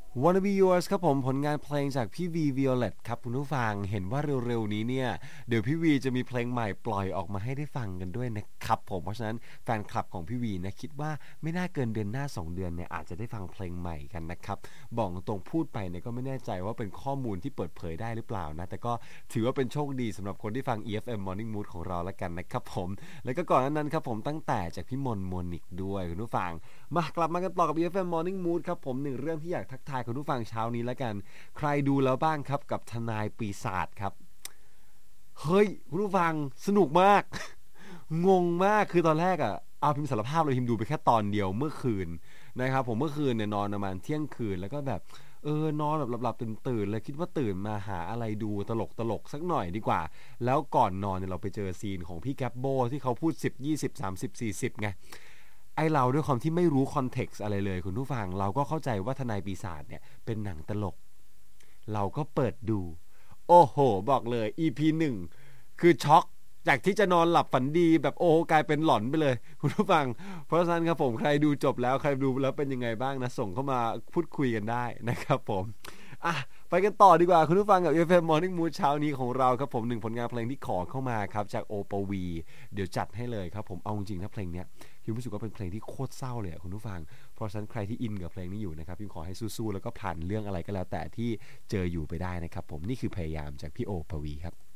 Wanna Be Yours ครับผมผลงานเพลงจากพี่วี Violet ครับคุณผู้ฟังเห็นว่าเร็วๆนี้เนี่ยเดี๋ยวพี่วีจะมีเพลงใหม่ปล่อยออกมาให้ได้ฟังกันด้วยนะครับผมเพราะฉะนั้นแฟนคลับของพี่วีนะคิดว่าไม่น่าเกินเดือนหน้า2เดือนเนี่ยอาจจะได้ฟังเพลงใหม่กันนะครับบอกตรงพูดไปเนี่ยก็ไม่แน่ใจว่าเป็นข้อมูลที่เปิดเผยได้หรือเปล่านะแต่ก็ถือว่าเป็นโชคดีสำหรับคนที่ฟัง EFM Morning Mood ของเราละกันนะครับผมแล้วก็ก่อนนั้นครับผมตั้งแต่จากพี่มนโมนิกด้วยคุณผู้ฟัง กลับมากันต่อกับ EFM Morning Mood ครับผมหนึ่งเรื่องที่อยากทักทายคุณผู้ฟังเช้านี้แล้วกันใครดูแล้วบ้างครับกับทนายปีศาจครับเฮ้ยคุณผู้ฟังสนุกมากงงมากคือตอนแรกอ่ะเอาพิมพ์สารภาพเลยพิมพ์ดูไปแค่ตอนเดียวเมื่อคืนนะครับผมเมื่อคืนเนี่ยนอนประมาณเที่ยงคืนแล้วก็แบบนอนแบบหลับๆตื่นๆเลยคิดว่าตื่นมาหาอะไรดูตลกสักหน่อยดีกว่าแล้วก่อนนอนเนี่ยเราไปเจอซีนของพี่แกปโบที่เขาพูด10 20 30 40ไง ไอเราด้วยความที่ไม่รู้คอนเท็กซ์อะไรเลยคุณผู้ฟังเราก็เข้าใจว่าทนายปีศาจเนี่ยเป็นหนังตลกเราก็เปิดดูโอ้โหบอกเลย EP 1คือช็อกจากที่จะนอนหลับฝันดีแบบโอ้กลายเป็นหลอนไปเลยคุณผู้ฟังเพราะฉะนั้นครับผมใครดูจบแล้วใครดูแล้วเป็นยังไงบ้างนะส่งเข้ามาพูดคุยกันได้นะครับผมอ่ะไปกันต่อดีกว่าคุณผู้ฟังกับ FM Morning Mood เช้านี้ของเราครับผมหนึ่งผลงานเพลงที่ขอเข้ามาครับจากโอปวีเดี๋ยวจัดให้เลยครับผมเอาจริงๆนะเพลงเนี้ย พิมรู้สึกว่าเป็นเพลงที่โคตรเศร้าเลยคุณผู้ฟังเพราะฉะนั้นใครที่อินกับเพลงนี้อยู่นะครับพิมขอให้สู้ๆแล้วก็ผ่านเรื่องอะไรก็แล้วแต่ที่เจออยู่ไปได้นะครับผมนี่คือพยายามจากพี่โอปวีครับ